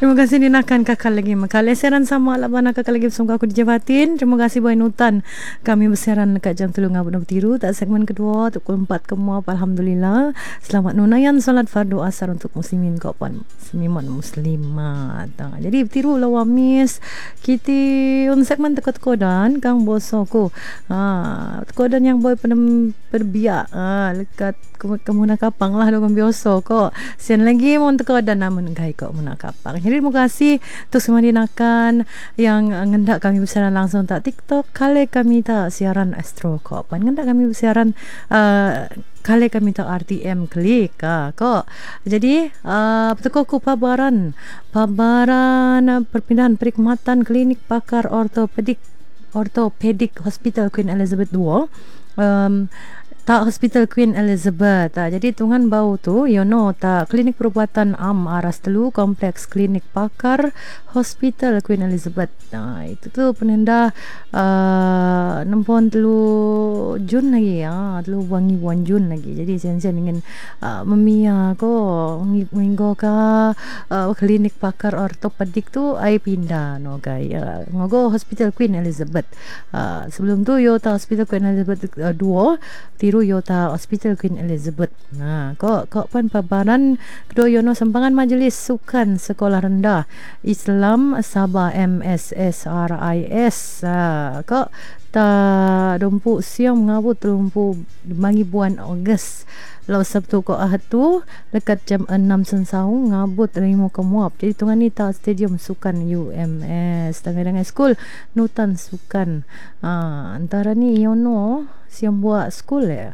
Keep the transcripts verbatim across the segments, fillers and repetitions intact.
Terima kasih dinakan kakak lagi. Maka leseran sama lah bana kakak lagi bersama aku di Jabatin. Terima kasih Boy Nutan. Kami bersiaran dekat jam telung ngabut bertiru. Tak segmen kedua, pukul empat kemuap. Alhamdulillah. Selamat nunayan solat fardu asar untuk muslimin kaupan musliman muslimat. Ha, jadi bertiru lawa mis. Kiti un segmen teko-teko dan kang bosoko. Ha, teko dan yang boy penem perbiak. Ha, lekat kamu nak kapang lah dengan biasa kok. Sian lagi mau teko dan namun gai kok mau nak kapang. Jadi terima kasih untuk semua dinakan yang ngendak kami bersiaran langsung tak TikTok. Kali kami tak siaran Astro kok. Pan ngendak kami bersiaran uh, kali kami tak R T M klik ah, kok. Jadi uh, petukoku pabaran pabaran uh, perpindahan perkhidmatan klinik pakar ortopedik ortopedik Hospital Queen Elizabeth dua. Um, tak Hospital Queen Elizabeth. Tak, jadi Tuhan bau tu, you know, tak klinik perubatan am aras telu kompleks klinik pakar Hospital Queen Elizabeth. Nah, itu tu penenda uh, nempon telu Jun lagi ya, telu wangi buan Jun lagi. Jadi sen-sen ingin uh, memia ko minggu ka uh, klinik pakar ortopedik tu ai pindah no guys. Uh, ngogo Hospital Queen Elizabeth. Uh, sebelum tu yo ta Hospital Queen Elizabeth uh, dua tiru Yota Hospital Queen Elizabeth. Nah, kok kok pan pabaran kedua yono sempangan majlis sukan sekolah rendah Islam Sabah M S S R I S. Ah, kok ta dompu siang ngabut dompu mangi bulan Ogos. Lalu Sabtu ko Ahad tu dekat jam enam sensaung ngabut rimo kemuap. Jadi tungan ni ta stadium sukan U M S dengan school Nutan sukan. Ah, antara ni yono siang buat school ya.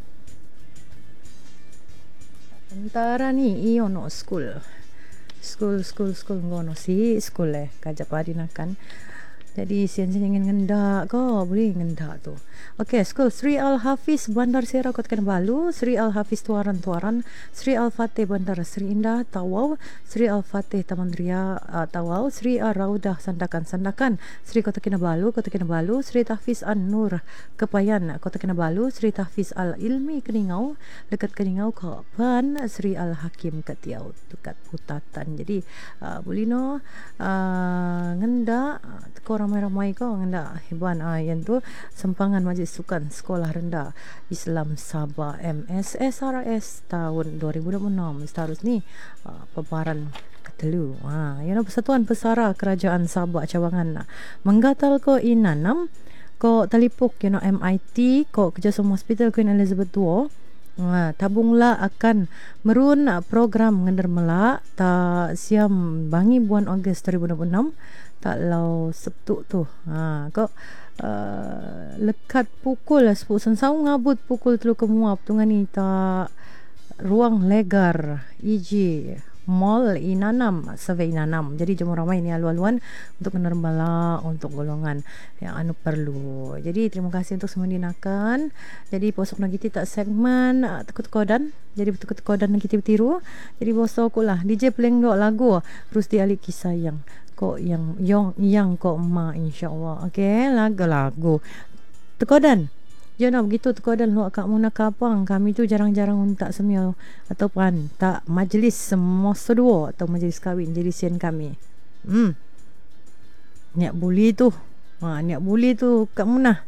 Antara ni yono school. School school school ngono si school eh kajap hari nakan. Jadi sian-sian ingin ngendak ko boleh ngendak tu. Okey, school Sri Al Hafiz Bandar Sera Kota Kinabalu, Sri Al Hafiz Tuaran Tuaran, Sri Al Fatih Bandar Sri Indah Tawau, Sri Al Fatih Taman Ria uh, Tawau, Sri Al Raudah Sandakan Sandakan, Sri Kota Kinabalu Kota Kinabalu, Sri Tahfiz An Nur Kepayan Kota Kinabalu, Sri Tahfiz Al Ilmi Keningau dekat Keningau Kapan, Sri Al Hakim Ketiau dekat Putatan. Jadi uh, boleh no uh, ngendak ko ramai-ramai ko ngendak hibuan ah yang tu sempangan majlis sukan sekolah rendah Islam Sabah M S S R S tahun dua ribu dua puluh enam seterus ni uh, pebaran ketelu ha yang Persatuan Pesara Kerajaan Sabah cawangan menggatal ko inanam ko talipuk you know M I T ko kerjasama Hospital Queen Elizabeth dua. Ha, tabunglah akan merun program ngendermela ta siam bangi bulan Ogos dua ribu dua puluh enam tak lau Sabtu tu. Ha kok uh, lekat pukul sepuluh sensau ngabut pukul telu kemuap tungan ni ta ruang legar I J Mall Inanam Survey Inanam. Jadi jom ramai ni alu-aluan untuk menermala untuk golongan yang anu perlu. Jadi terima kasih untuk semua dinakan. Jadi posok nak kita tak segmen uh, tekut-tekodan. Jadi tekut-tekodan nak kita bertiru. Jadi bosok lah D J Peleng dok lagu Rusdi Ali Kisah yang kok yang yang yang kok ma insyaallah. Okey, lagu-lagu tekodan. Jangan begitu tekodan lu akak muna kapang. Kami tu jarang-jarang untak semia ataupun tak majlis semua sedua atau majlis kahwin jadi sian kami. Hmm. Niat buli tu. Ha, niat buli tu kak muna.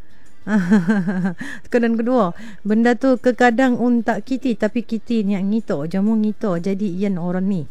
Tekodan kedua, benda tu kekadang untak kiti tapi kiti niat ngito, jamu ngito jadi ian orang ni.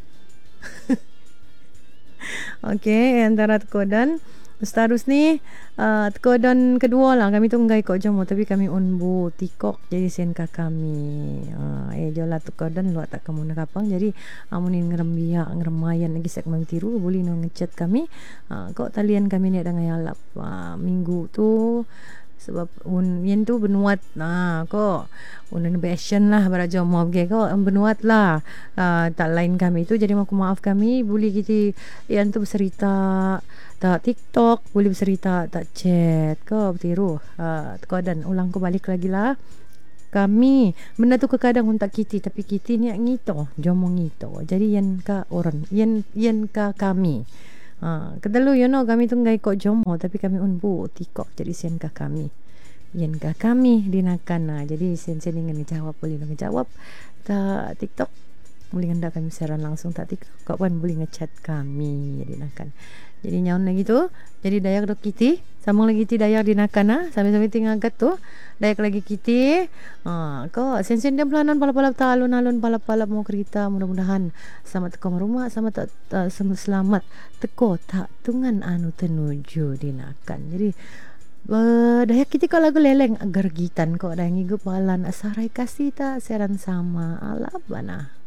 Okey, antara tekodan seterus ni uh, tekodan kedua lah kami tu ngai kok jomo tapi kami unbu tikok jadi senka kami uh, eh jola tekodan luat tak kamu nak kapang jadi amunin ngerembia ngeremayan lagi segmen tiru boleh no ngechat kami uh, kok talian kami ni dengan yalap uh, minggu tu sebab un yen tu benuat nah kok un innovation lah baraja mau ge kok benuat lah uh, tak lain kami tu jadi aku maaf kami boleh kita yang tu bercerita tak TikTok boleh bercerita tak chat kau bertiru uh, tekodan ulang ko balik lagi lah kami benda tu kadang untak kiti tapi kiti ni ngito jomo ngito jadi yen ka orang yen yen ka kami Ha, kedelu you know kami tu ngai kok jomo tapi kami unbu tikok jadi sian ka kami. Yen ka kami dinakan nah. Jadi sian-sian ingin ngejawab boleh ngejawab ta TikTok boleh ngenda kami siaran langsung, tak tik kau kan boleh ngechat kami jadi nakan. Jadi nyaun lagi tu, jadi dayak dok kiti, sambung lagi ti dayak di nakan ah, sampai-sampai tinggal gat tu, dayak lagi kiti. Ah, ko sen-sen dia pelanan palap-palap ta alun-alun palap-palap mau kereta, mudah-mudahan selamat teko rumah, selamat uh, selamat teko tak tungan anu tenuju di nakan. Jadi Uh, dayak kita kalau lagu leleng agar gitan kok dah ngigu palan asarai kasih ta seran sama alabana.